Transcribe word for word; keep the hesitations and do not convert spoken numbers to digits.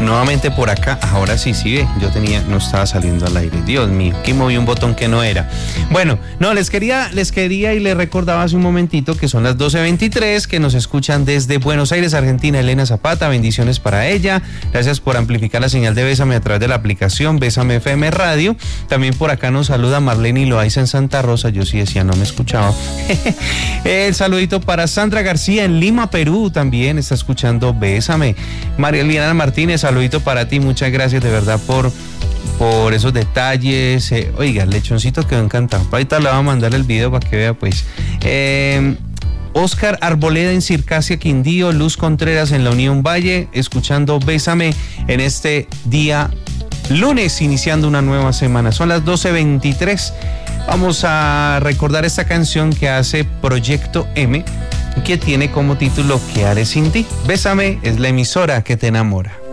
nuevamente por acá. Ahora sí, sí ve, yo tenía, no estaba saliendo al aire. Dios mío, que moví un botón que no era. Bueno, no, les quería, les quería y les recordaba hace un momentito que son las doce veintitrés, que nos escuchan desde Buenos Aires, Argentina, Elena Zapata, bendiciones para ella. Gracias por amplificar la señal de Bésame a través de la aplicación Bésame F M Radio. También por acá nos saluda Marlene Loaiza en Santa Rosa. Yo sí decía, no me escuchaba. El saludito para Sandra García en Lima, Perú, también está escuchando Bésame. María Eliana Martínez, saludito para ti, muchas gracias de verdad por, por esos detalles. Eh, oiga, el lechoncito quedó encantado. Ahorita le voy a mandar el video para que vea, pues. Eh, Oscar Arboleda en Circasia, Quindío, Luz Contreras en la Unión Valle, escuchando Bésame en este día lunes, iniciando una nueva semana. Son las doce veintitrés. Vamos a recordar esta canción que hace Proyecto M, que tiene como título ¿Qué haré sin ti? Bésame es la emisora que te enamora.